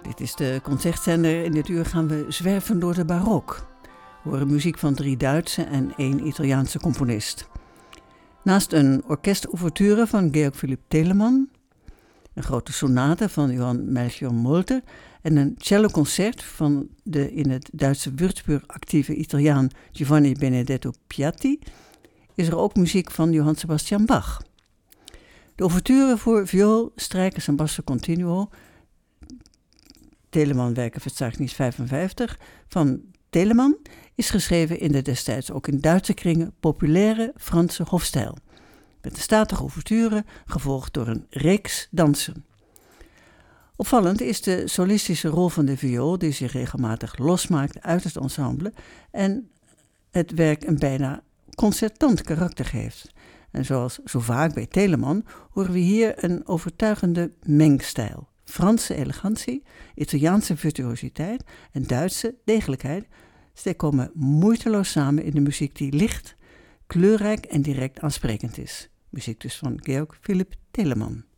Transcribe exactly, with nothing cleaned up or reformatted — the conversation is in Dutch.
Dit is de concertzender. In dit uur gaan we zwerven door de barok. We horen muziek van drie Duitse en één Italiaanse componist. Naast een orkestouverture van Georg Philipp Telemann, een grote sonate van Johann Melchior Molter en een celloconcert van de in het Duitse Würzburg actieve Italiaan Giovanni Benedetto Piatti, is er ook muziek van Johann Sebastian Bach. De ouverture voor viool, strijkers en basso continuo, Telemann werken Verzeichnis vijfenvijftig, van Telemann, is geschreven in de destijds ook in Duitse kringen populaire Franse hofstijl, met een statige ouverture gevolgd door een reeks dansen. Opvallend is de solistische rol van de viool, die zich regelmatig losmaakt uit het ensemble en het werk een bijna concertant karakter geeft. En zoals zo vaak bij Telemann horen we hier een overtuigende mengstijl. Franse elegantie, Italiaanse virtuositeit en Duitse degelijkheid. Zij komen moeiteloos samen in de muziek die licht, kleurrijk en direct aansprekend is. Muziek dus van Georg Philipp Telemann.